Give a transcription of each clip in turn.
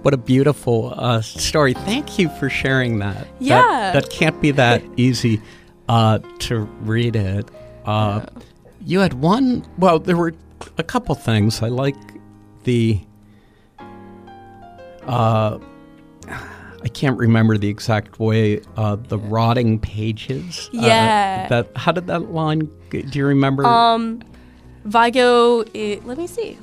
what a beautiful story. Thank you for sharing that. Yeah. That can't be that easy to read it. You had one, well, there were a couple things. I like the, I can't remember the exact way, the rotting pages. Yeah. How did that line, do you remember? Vigo, let's see.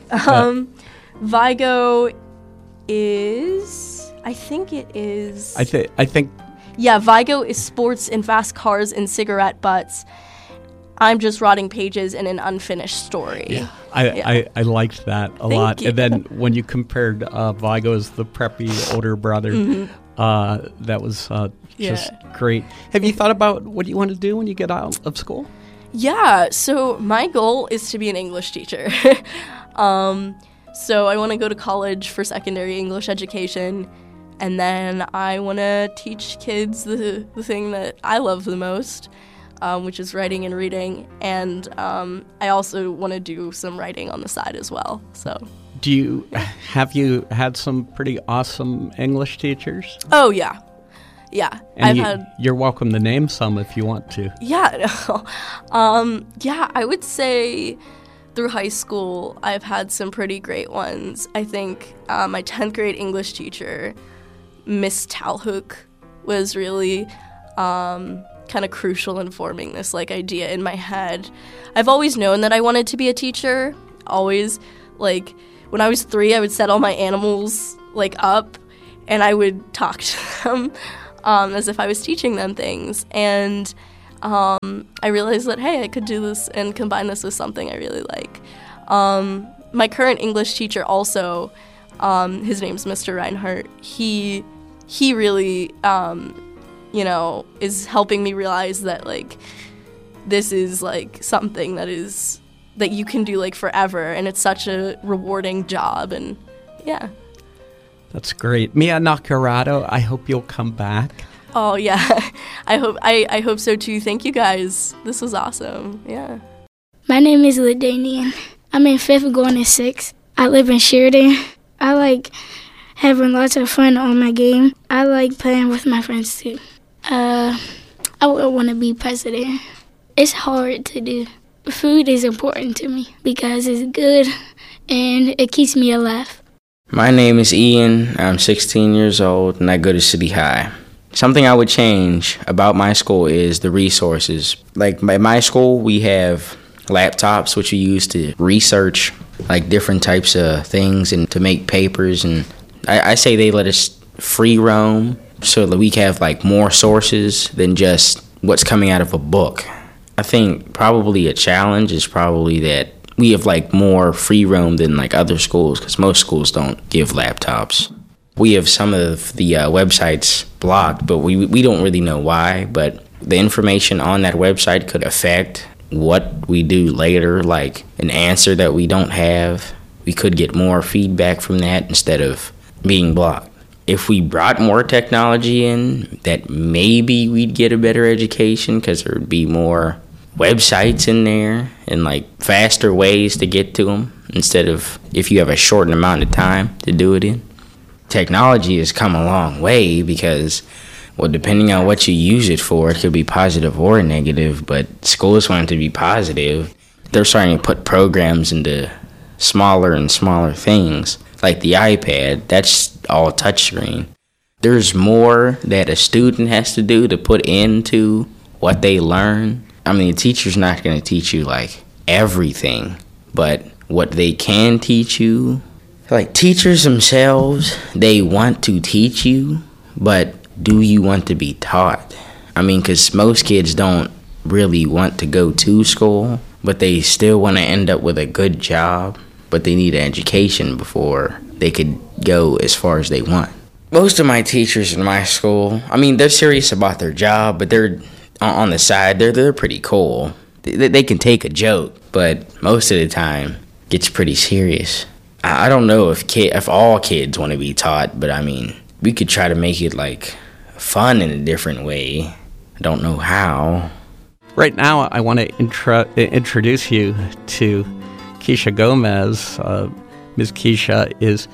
Vigo is, I think it is. I think. Yeah, Vigo is sports and fast cars and cigarette butts. I'm just rotting pages in an unfinished story. Yeah. I liked that a lot. You. And then when you compared Vigo as the preppy older brother, that was just great. Have you thought about what you want to do when you get out of school? Yeah, so my goal is to be an English teacher. So I want to go to college for secondary English education, and then I want to teach kids the thing that I love the most, which is writing and reading, and I also want to do some writing on the side as well. So, have you had some pretty awesome English teachers? Oh yeah. Yeah, and you're welcome to name some if you want to. Yeah, I would say through high school, I've had some pretty great ones. I think my 10th grade English teacher, Miss Talhook, was really kind of crucial in forming this idea in my head. I've always known that I wanted to be a teacher. Always, when I was 3, I would set all my animals up, and I would talk to them. As if I was teaching them things. And I realized that, hey, I could do this and combine this with something I really like. My current English teacher also, his name's Mr. Reinhardt, he really, is helping me realize that, this is, something that you can do, forever, and it's such a rewarding job, and, yeah. That's great. Mia Nakarado, I hope you'll come back. Oh, yeah. I hope so, too. Thank you, guys. This was awesome. Yeah. My name is Ladanian. I'm in 5th going to 6th. I live in Sheridan. I like having lots of fun on my game. I like playing with my friends, too. I would want to be president. It's hard to do. Food is important to me because it's good and it keeps me alive. My name is Ian, I'm 16 years old, and I go to City High. Something I would change about my school is the resources. At my school, we have laptops, which we use to research, different types of things and to make papers. And I say they let us free roam so that we have, more sources than just what's coming out of a book. I think probably a challenge is probably that we have more free roam than other schools because most schools don't give laptops. We have some of the websites blocked, but we don't really know why. But the information on that website could affect what we do later, an answer that we don't have. We could get more feedback from that instead of being blocked. If we brought more technology in, that maybe we'd get a better education because there would be more websites in there and faster ways to get to them instead of if you have a shortened amount of time to do it in. Technology has come a long way because, depending on what you use it for, it could be positive or negative, but schools want it to be positive. They're starting to put programs into smaller and smaller things, like the iPad. That's all touchscreen. There's more that a student has to do to put into what they learn. I mean, the teacher's not going to teach you, everything, but what they can teach you, teachers themselves, they want to teach you, but do you want to be taught? I mean, because most kids don't really want to go to school, but they still want to end up with a good job, but they need an education before they could go as far as they want. Most of my teachers in my school, I mean, they're serious about their job, but they're on the side, they're pretty cool. They can take a joke, but most of the time, it gets pretty serious. I don't know if all kids want to be taught, but I mean, we could try to make it fun in a different way. I don't know how. Right now, I want to introduce you to Keisha Gomez. Ms. Keisha is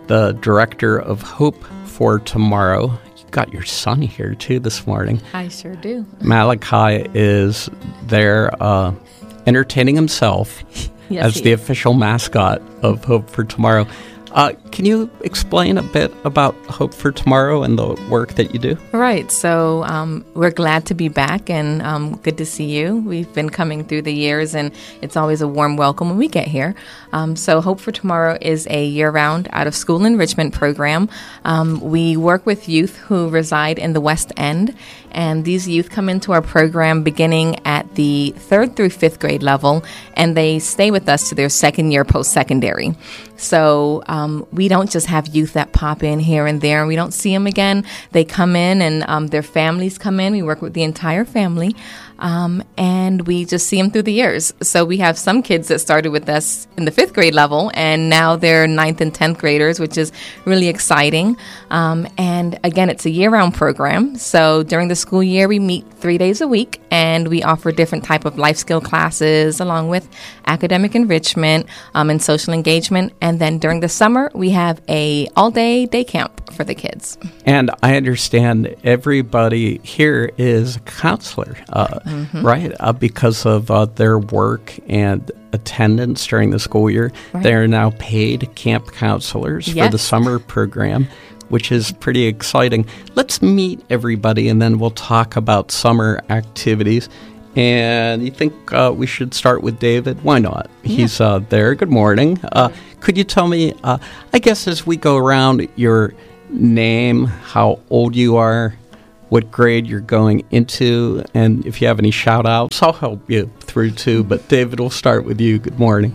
the director of Hope for Tomorrow. You got your son here, too, this morning. I sure do. Malachi is there entertaining himself as the official mascot of Hope for Tomorrow. Can you explain a bit about Hope for Tomorrow and the work that you do? Right. So we're glad to be back, and good to see you. We've been coming through the years, and it's always a warm welcome when we get here. So Hope for Tomorrow is a year-round out-of-school enrichment program. We work with youth who reside in the West End, and these youth come into our program beginning at the 3rd through 5th grade level, and they stay with us to their second year post-secondary. So we don't just have youth that pop in here and there, and we don't see them again. They come in, and their families come in. We work with the entire family, and we just see them through the years. So we have some kids that started with us in the 5th grade level, and now they're 9th and 10th graders, which is really exciting. And again, it's a year-round program. So during the school year, we meet 3 days a week, and we offer different type of life skill classes along with academic enrichment and social engagement. And then during the summer, we have a all-day day camp for the kids. And I understand everybody here is a counselor, right? Because of their work and attendance during the school year. Right. They are now paid camp counselors for the summer program, which is pretty exciting. Let's meet everybody, and then we'll talk about summer activities. And you think we should start with David? Why not? Yeah. He's there. Good morning. Could you tell me, I guess as we go around, your name, how old you are, what grade you're going into, and if you have any shout-outs, I'll help you through too. But David, we'll start with you. Good morning.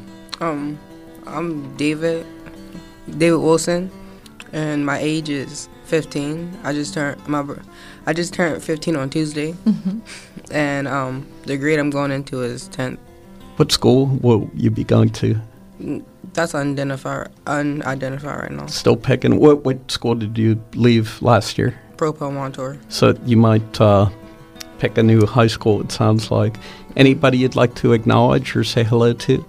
I'm David Wilson, and my age is 15. I just turned 15 on Tuesday, and the grade I'm going into is 10th. What school will you be going to? That's unidentified right now. Still picking. What school did you leave last year? Propel Montour. So you might pick a new high school, it sounds like. Anybody you'd like to acknowledge or say hello to?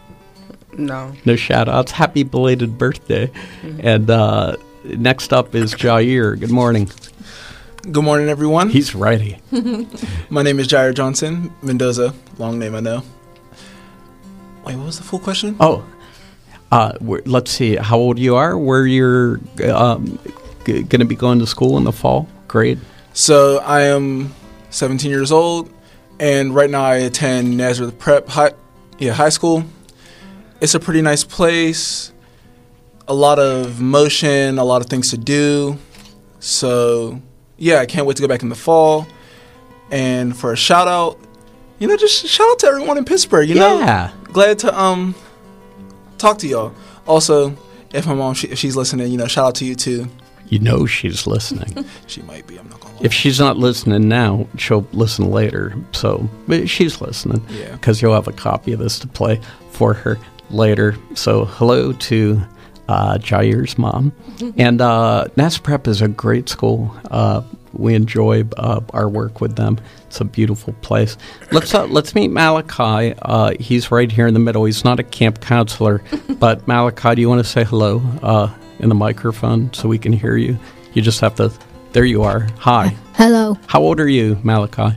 No. No shout-outs. Happy belated birthday. And next up is Jair. Good morning. Good morning, everyone. He's ready. My name is Jair Johnson Mendoza. Long name, I know. Wait, what was the full question? Oh, let's see how old you are, where you're going to be going to school in the fall. Grade? So I am 17 years old, and right now I attend Nazareth Prep High School. It's a pretty nice place, a lot of motion, a lot of things to do. So, yeah, I can't wait to go back in the fall. And for a shout-out, just shout out to everyone in Pittsburgh, you know? Glad to talk to y'all. Also, if my mom, if she's listening, shout out to you too. You know she's listening. She might be, I'm not going to lie. If she's not listening now, she'll listen later. So she's listening. Yeah. Because you'll have a copy of this to play for her later. So hello to Jair's mom. And Nazareth Prep is a great school. We enjoy our work with them. It's a beautiful place. Let's meet Malachi. He's right here in the middle. He's not a camp counselor, but Malachi, do you want to say hello in the microphone so we can hear you? You just have to. There you are. Hi. Hello. How old are you, Malachi?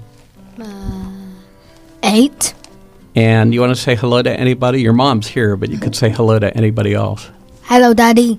8. And you want to say hello to anybody? Your mom's here, but you could say hello to anybody else. Hello, Daddy.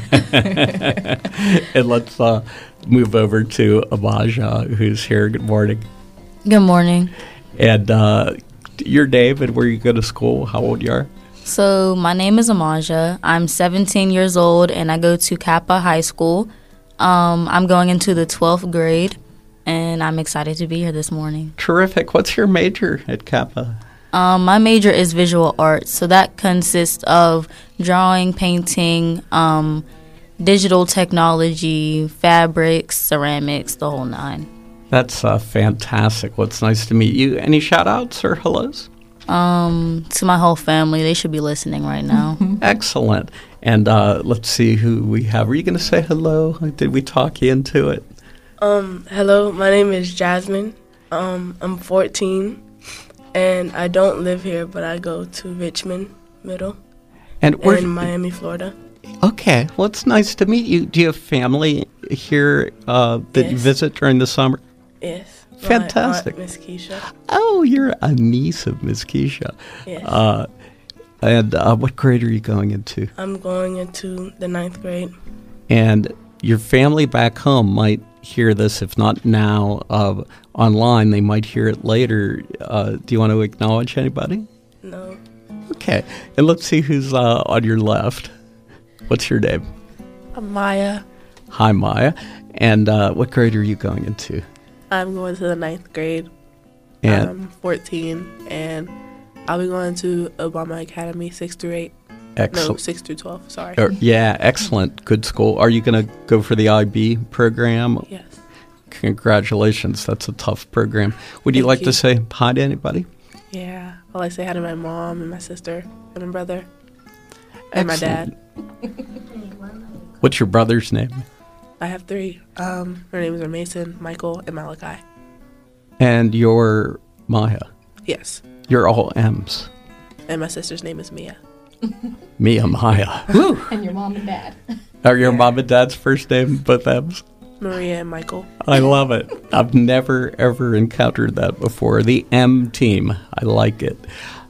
And let's move over to Amaja, who's here. Good morning. Good morning. And you're David. Where you go to school? How old you are? So my name is Amaja. I'm 17 years old, and I go to Kappa High School. I'm going into the 12th grade, and I'm excited to be here this morning. Terrific. What's your major at Kappa? My major is visual arts, so that consists of drawing, painting, digital technology, fabrics, ceramics, the whole 9. That's fantastic. Well, it's nice to meet you. Any shout-outs or hellos? To my whole family. They should be listening right now. Excellent. And let's see who we have. Are you going to say hello? Did we talk you into it? Hello, my name is Jasmine. I'm 14, and I don't live here, but I go to Richmond Middle in Miami, Florida. Okay, well, it's nice to meet you. Do you have family here that you visit during the summer? Yes. Fantastic. My aunt, Miss Keisha. Oh, you're a niece of Miss Keisha. Yes. And what grade are you going into? I'm going into the 9th grade. And your family back home might hear this, if not now, online. They might hear it later. Do you want to acknowledge anybody? No. Okay. And let's see who's on your left. What's your name? I'm Maya. Hi, Maya. And what grade are you going into? I'm going to the 9th grade. And I'm 14, and I'll be going to Obama Academy 6 through 8. excellent. No, 6 through 12, sorry. Yeah, excellent. Good school. Are you going to go for the IB program? Yes. Congratulations. That's a tough program. Would you Thank like you. to say hi to anybody? Yeah. I'll say hi to my mom and my sister and my brother and my Excellent. dad. What's your brother's name? I have 3. Their names are Mason, Michael, and Malachi. And your Maya. Yes. You're all M's. And my sister's name is Mia. Mia Maya. And your mom and dad. Are your mom and dad's first name both M's? Maria and Michael. I love it. I've never, ever encountered that before. The M team. I like it.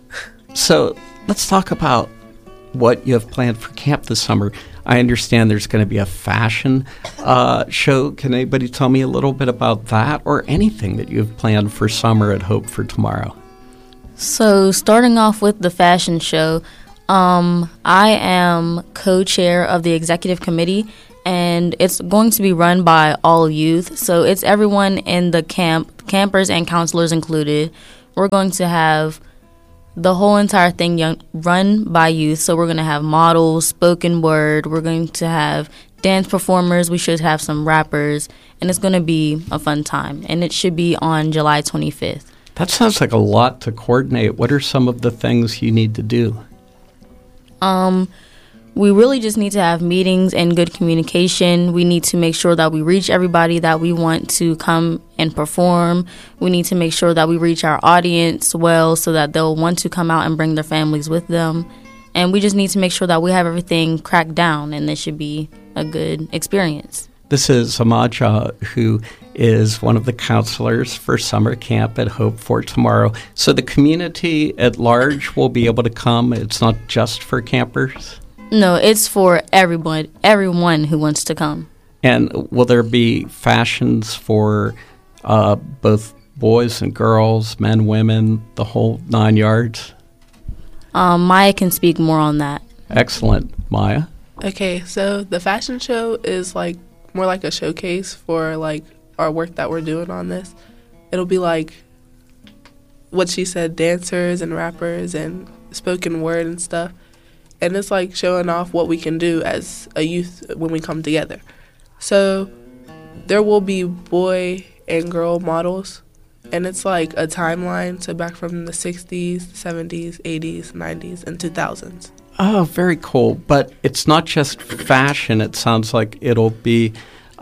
So let's talk about what you have planned for camp this summer. I understand there's going to be a fashion show. Can anybody tell me a little bit about that or anything that you've planned for summer at Hope for Tomorrow? So, starting off with the fashion show, I am co-chair of the executive committee, and it's going to be run by all youth. So, it's everyone in the camp, campers and counselors included. We're going to have the whole entire thing run by youth. So, we're going to have models, spoken word, we're going to have dance performers, we should have some rappers, and it's going to be a fun time. And it should be on July 25th. That sounds like a lot to coordinate. What are some of the things you need to do? We really just need to have meetings and good communication. We need to make sure that we reach everybody that we want to come and perform. We need to make sure that we reach our audience well so that they'll want to come out and bring their families with them. And we just need to make sure that we have everything cracked down, and this should be a good experience. This is Amaja, who is one of the counselors for summer camp at Hope for Tomorrow. So the community at large will be able to come. It's not just for campers? No, it's for everyone who wants to come. And will there be fashions for both boys and girls, men, women, the whole 9 yards? Maya can speak more on that. Excellent. Maya? Okay, so the fashion show is like more like a showcase for like our work that we're doing on this. It'll be like what she said, dancers and rappers and spoken word and stuff. And it's like showing off what we can do as a youth when we come together. So there will be boy and girl models, and it's like a timeline, so back from the 60s, 70s, 80s, 90s, and 2000s. Oh, very cool. But it's not just fashion. It sounds like it'll be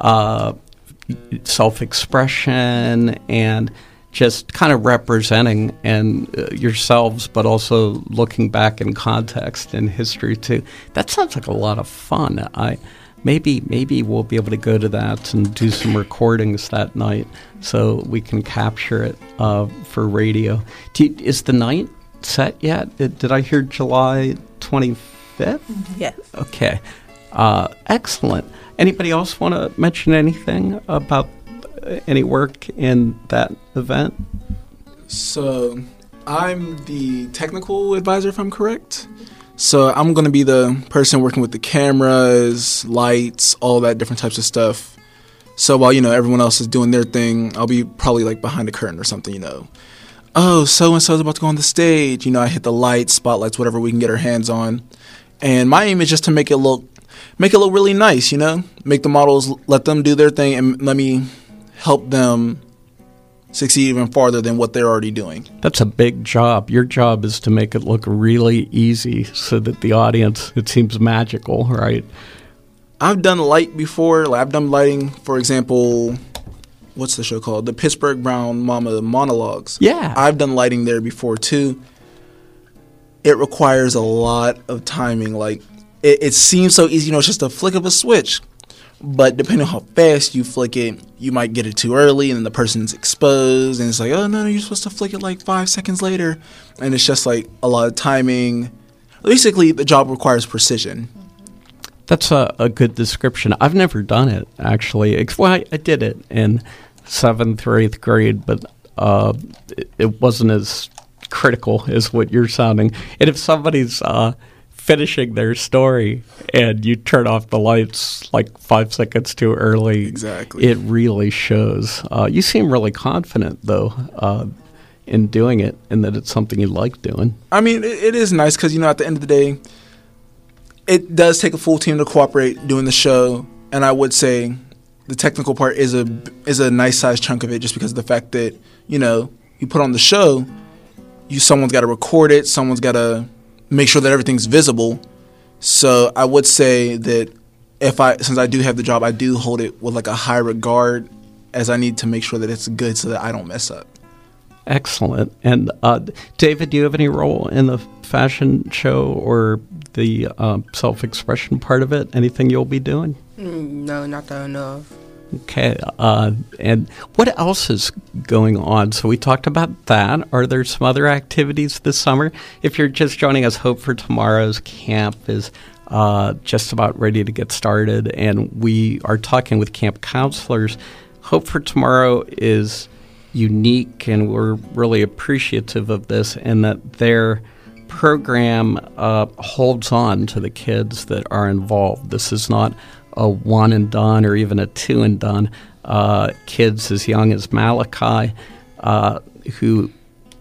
self-expression and just kind of representing yourselves, but also looking back in context and history too. That sounds like a lot of fun. Maybe we'll be able to go to that and do some recordings that night so we can capture it for radio. Is the night set yet? Did I hear July 25th? Yes. Okay. Excellent. Anybody else want to mention anything about any work in that event? So I'm the technical advisor, if I'm correct. So I'm going to be the person working with the cameras, lights, all that different types of stuff. So while, everyone else is doing their thing, I'll be probably like behind the curtain or something, Oh, so-and-so's about to go on the stage. I hit the lights, spotlights, whatever we can get our hands on. And my aim is just to make it look really nice, Make the models, let them do their thing, and let me help them succeed even farther than what they're already doing. That's a big job. Your job is to make it look really easy so that the audience, it seems magical, right? I've done light before. I've done lighting, for example, what's the show called? The Pittsburgh Brown Mama Monologues. Yeah. I've done lighting there before, too. It requires a lot of timing. it seems so easy, it's just a flick of a switch. But depending on how fast you flick it, you might get it too early and then the person's exposed and it's like, oh, no, you're supposed to flick it like 5 seconds later. And it's just like a lot of timing. Basically, the job requires precision. That's a good description. I've never done it, actually. Well, I did it in 7th or 8th grade, but it wasn't as critical as what you're sounding. And if somebody's finishing their story and you turn off the lights like 5 seconds too early, exactly, it really shows. You seem really confident, though, in doing it and that it's something you like doing. I mean, it is nice because, at the end of the day, it does take a full team to cooperate doing the show. And I would say the technical part is a nice sized chunk of it just because of the fact that, you put on the show, someone's got to record it, someone's got to make sure that everything's visible. So I would say that since I do have the job, I do hold it with like a high regard as I need to make sure that it's good so that I don't mess up. Excellent. And David, do you have any role in the fashion show or the self-expression part of it? Anything you'll be doing? No, not that I know of. Okay. And what else is going on? So we talked about that. Are there some other activities this summer? If you're just joining us, Hope for Tomorrow's camp is just about ready to get started, and we are talking with camp counselors. Hope for Tomorrow is unique, and we're really appreciative of this, and that their program holds on to the kids that are involved. This is not a one and done or even a two and done. Kids as young as Malachi, who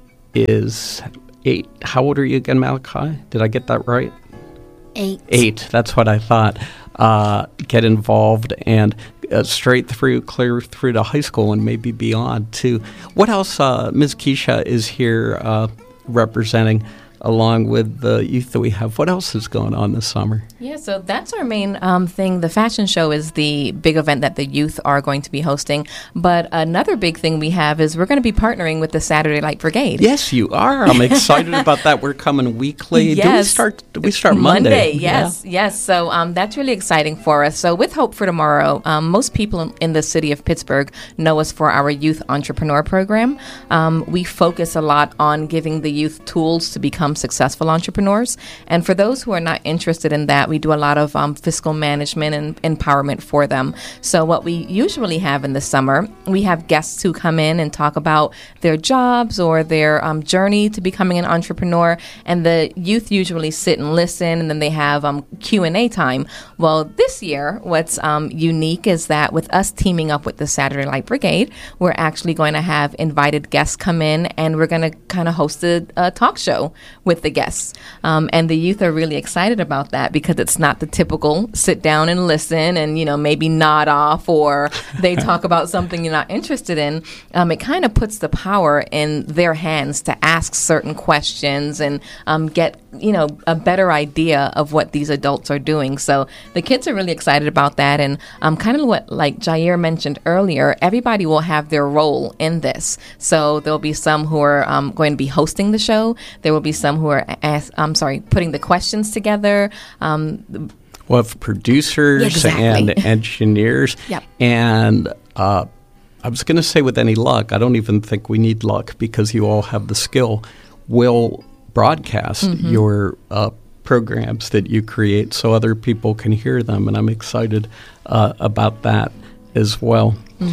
is 8. How old are you again, Malachi? Did I get that right? 8. 8, that's what I thought. Get involved and straight through, clear through to high school and maybe beyond too. What else? Ms. Keisha is here representing along with the youth that we have. What else is going on this summer? Yeah, so that's our main thing. The fashion show is the big event that the youth are going to be hosting. But another big thing we have is we're going to be partnering with the Saturday Light Brigade. Yes, you are. I'm excited about that. We're coming weekly. Yes. Do we start Monday? Yes, yeah. Yes. So that's really exciting for us. So with Hope for Tomorrow, most people in the city of Pittsburgh know us for our Youth Entrepreneur Program. We focus a lot on giving the youth tools to become successful entrepreneurs. And for those who are not interested in that, we do a lot of fiscal management and empowerment for them. So what we usually have in the summer, we have guests who come in and talk about their jobs or their journey to becoming an entrepreneur. And the youth usually sit and listen, and then they have Q&A time. Well, this year, what's unique is that with us teaming up with the Saturday Light Brigade, we're actually going to have invited guests come in, and we're going to kind of host a talk show with the guests. And the youth are really excited about that because it's not the typical sit down and listen and, maybe nod off or they talk about something you're not interested in. It kind of puts the power in their hands to ask certain questions and get, a better idea of what these adults are doing. So the kids are really excited about that. And kind of what like Jair mentioned earlier, everybody will have their role in this. So there'll be some who are going to be hosting the show. There will be some who are putting the questions together. We'll have producers and engineers. Yep. And I was going to say with any luck, I don't even think we need luck because you all have the skill. We'll broadcast your programs that you create so other people can hear them. And I'm excited about that as well.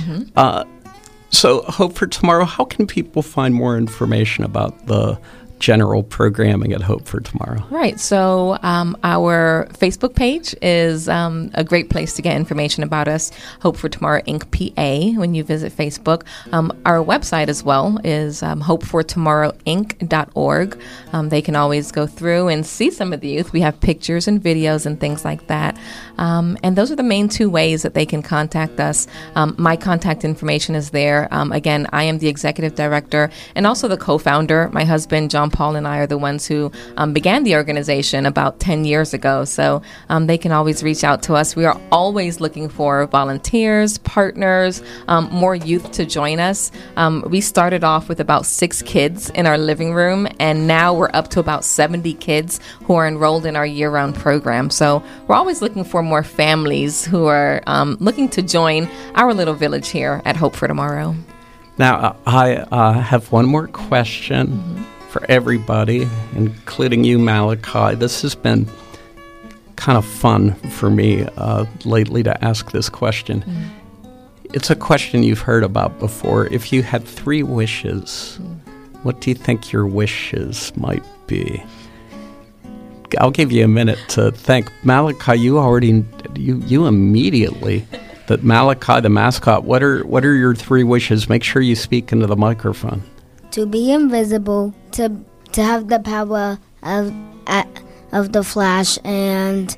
So Hope for Tomorrow, how can people find more information about the general programming at Hope for Tomorrow? Right. So our Facebook page is a great place to get information about us, Hope for Tomorrow Inc. PA, when you visit Facebook. Our website as well is hopefortomorrowinc.org. They can always go through and see some of the youth. We have pictures and videos and things like that. And those are the main 2 ways that they can contact us. My contact information is there. Again, I am the executive director and also the co-founder. My husband, John Paul and I are the ones who began the organization about 10 years ago. So they can always reach out to us. We are always looking for volunteers, partners, more youth to join us. We started off with about 6 kids in our living room, and now we're up to about 70 kids who are enrolled in our year-round program. So we're always looking for more families who are looking to join our little village here at Hope for Tomorrow. Now, I have one more question for everybody, including you, Malachi. This has been kind of fun for me lately to ask this question. It's a question you've heard about before. If you had 3 wishes, what do you think your wishes might be? I'll give you a minute to think. Malachi, you immediately... That Malachi, the mascot, what are your 3 wishes? Make sure you speak into the microphone. To be invisible, to have the power of the Flash, and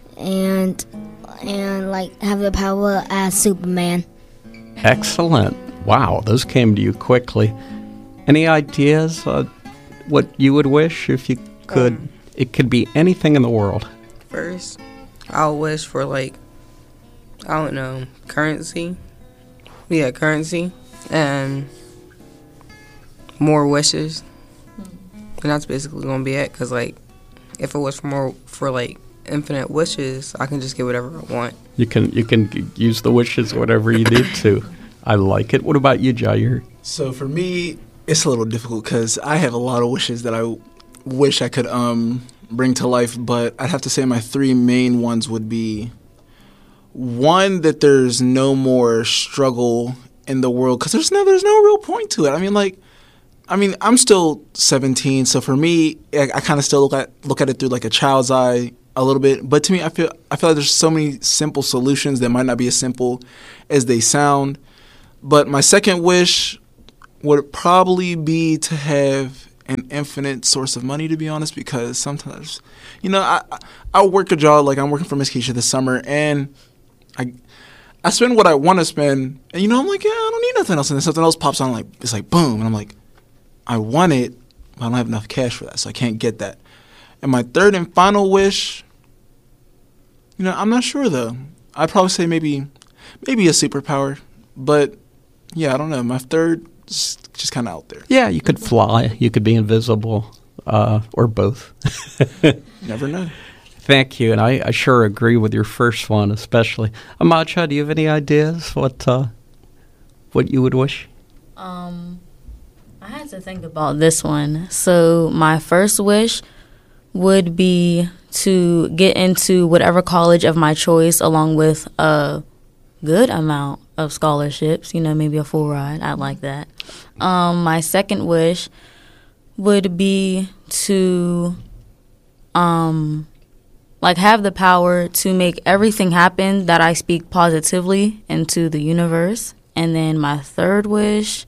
like have the power as Superman. Excellent. Wow, those came to you quickly. Any ideas what you would wish if you could? It could be anything in the world. First, I'll wish for I don't know, currency. Yeah, currency. And more wishes. And that's basically going to be it. Because, if it was for infinite wishes, I can just get whatever I want. You can use the wishes whatever you need to. I like it. What about you, Jair? So for me, it's a little difficult because I have a lot of wishes that I wish I could bring to life. But I'd have to say my 3 main ones would be... One, that there's no more struggle in the world because there's no real point to it. I mean, I'm still 17, so for me, I kind of still look at it through a child's eye a little bit. But to me, I feel like there's so many simple solutions that might not be as simple as they sound. But my second wish would probably be to have an infinite source of money, to be honest, because sometimes, I work a job I'm working for Miss Keisha this summer, and I spend what I want to spend, and I'm like, yeah, I don't need nothing else, and then something else pops on, it's boom, and I'm like, I want it, but I don't have enough cash for that, so I can't get that. And my third and final wish, I'm not sure though. I'd probably say maybe a superpower, but yeah, I don't know. My third is just kind of out there. Yeah, you could fly, you could be invisible, or both. Never know. Thank you, and I sure agree with your first one, especially. Amacha, do you have any ideas what you would wish? I had to think about this one. So my first wish would be to get into whatever college of my choice, along with a good amount of scholarships. Maybe a full ride. I'd like that. My second wish would be to have the power to make everything happen that I speak positively into the universe. And then my third wish,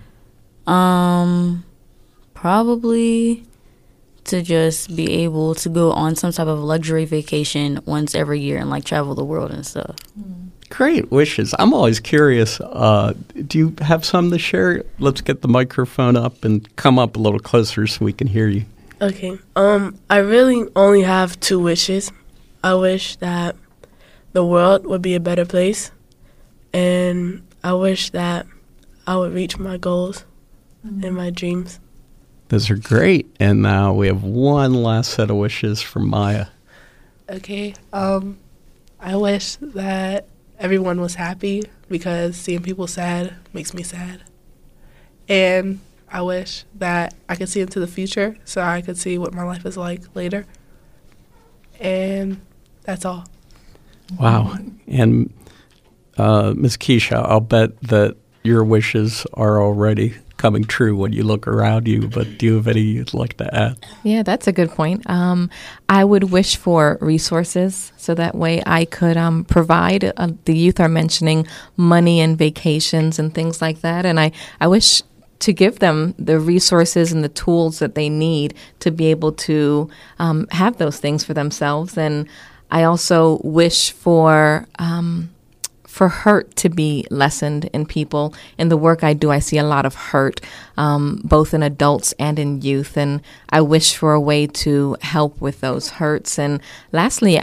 probably to just be able to go on some type of luxury vacation once every year and travel the world and stuff. Great wishes. I'm always curious. Do you have some to share? Let's get the microphone up and come up a little closer so we can hear you. Okay. I really only have 2 wishes. I wish that the world would be a better place, and I wish that I would reach my goals and my dreams. Those are great. And now we have one last set of wishes from Maya. Okay. I wish that everyone was happy because seeing people sad makes me sad. And I wish that I could see into the future so I could see what my life is like later. And that's all. Wow. And Ms. Keisha, I'll bet that your wishes are already coming true when you look around you, but do you have any you'd like to add? Yeah, that's a good point. I would wish for resources so that way I could provide. The youth are mentioning money and vacations and things like that, and I wish to give them the resources and the tools that they need to be able to have those things for themselves. And I also wish for for hurt to be lessened in people. In the work I do, I see a lot of hurt, both in adults and in youth, and I wish for a way to help with those hurts. And lastly,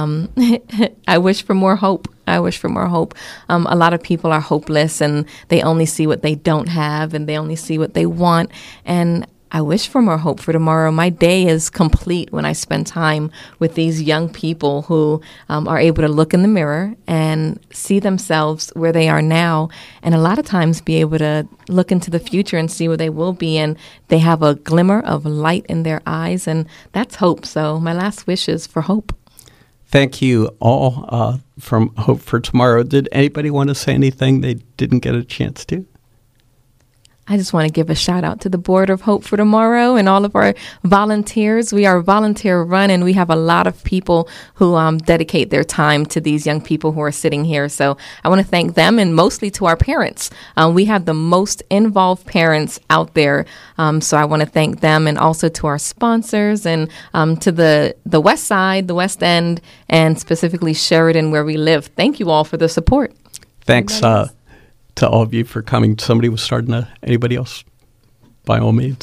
I wish for more hope. I wish for more hope. A lot of people are hopeless, and they only see what they don't have, and they only see what they want. And I wish for more hope for tomorrow. My day is complete when I spend time with these young people who are able to look in the mirror and see themselves where they are now, and a lot of times be able to look into the future and see where they will be, and they have a glimmer of light in their eyes, and that's hope. So my last wish is for hope. Thank you all from Hope for Tomorrow. Did anybody want to say anything they didn't get a chance to? I just want to give a shout out to the Board of Hope for Tomorrow and all of our volunteers. We are volunteer run, and we have a lot of people who dedicate their time to these young people who are sitting here. So I want to thank them, and mostly to our parents. We have the most involved parents out there. So I want to thank them, and also to our sponsors, and to the West Side, the West End, and specifically Sheridan, where we live. Thank you all for the support. Thanks to all of you for coming. Somebody was starting to, anybody else? By all means.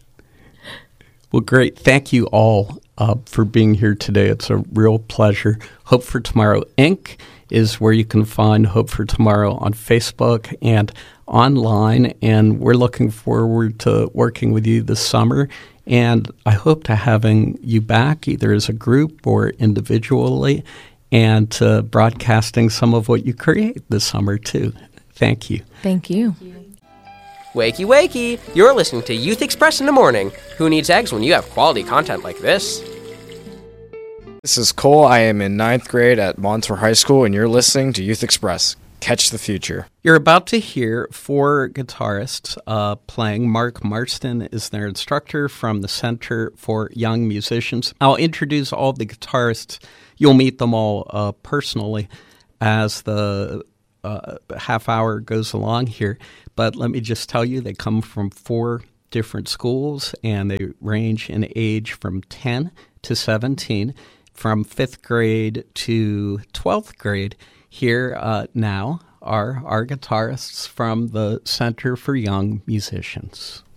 Well, great. Thank you all for being here today. It's a real pleasure. Hope for Tomorrow, Inc. is where you can find Hope for Tomorrow on Facebook and online, and we're looking forward to working with you this summer, and I hope to having you back either as a group or individually, and to broadcasting some of what you create this summer too. Thank you. Thank you. Wakey, wakey! You're listening to Youth Express in the Morning. Who needs eggs when you have quality content like this? This is Cole. I am in 9th grade at Montour High School, and you're listening to Youth Express. Catch the future. You're about to hear 4 guitarists playing. Mark Marston is their instructor from the Center for Young Musicians. I'll introduce all the guitarists. You'll meet them all personally as the half hour goes along here, but let me just tell you, they come from 4 different schools, and they range in age from 10 to 17, from 5th grade to 12th grade. Here now are our guitarists from the Center for Young Musicians.